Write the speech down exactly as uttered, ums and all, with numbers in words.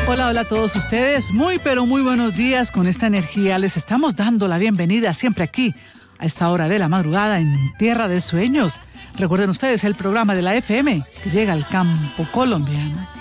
Hola, hola a todos ustedes. Muy, pero muy buenos días. Con esta energía les estamos dando la bienvenida siempre aquí, a esta hora de la madrugada, en Tierra de Sueños. Recuerden ustedes el programa de la F M que llega al campo colombiano.